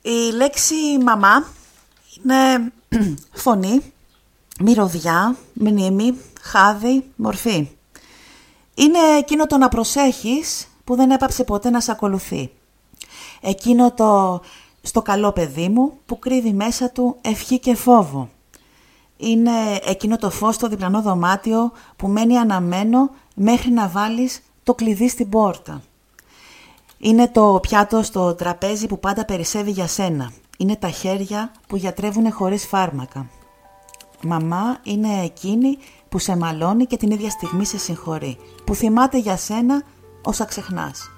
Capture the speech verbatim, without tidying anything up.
Η λέξη μαμά είναι φωνή, μυρωδιά, μνήμη, χάδι, μορφή. Είναι εκείνο το να προσέχεις που δεν έπαψε ποτέ να σε ακολουθεί. Εκείνο το στο καλό παιδί μου που κρύβει μέσα του ευχή και φόβο. Είναι εκείνο το φως στο διπλανό δωμάτιο που μένει αναμένο μέχρι να βάλεις το κλειδί στην πόρτα. Είναι το πιάτο στο τραπέζι που πάντα περισσεύει για σένα. Είναι τα χέρια που γιατρεύουνε χωρίς φάρμακα. Μαμά είναι εκείνη που σε μαλώνει και την ίδια στιγμή σε συγχωρεί, που θυμάται για σένα όσα ξεχνάς.